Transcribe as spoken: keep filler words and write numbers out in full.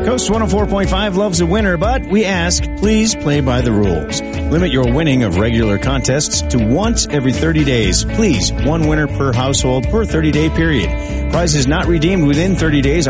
Coast one oh four point five loves a winner, but we ask, please play by the rules. Limit your winning of regular contests to once every thirty days. Please, one winner per household per thirty-day period. Prizes not redeemed within thirty days